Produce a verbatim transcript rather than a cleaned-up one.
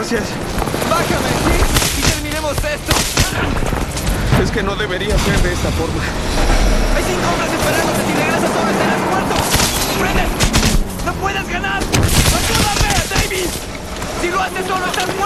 Gracias. Bájame, ¿sí? Y terminemos esto. Es que no debería ser de esta forma. Hay cinco hombres esperándote. Si regresas solo estarás muerto. ¡Brendan! ¡No puedes ganar! ¡Ayúdame, David! Si lo haces solo estás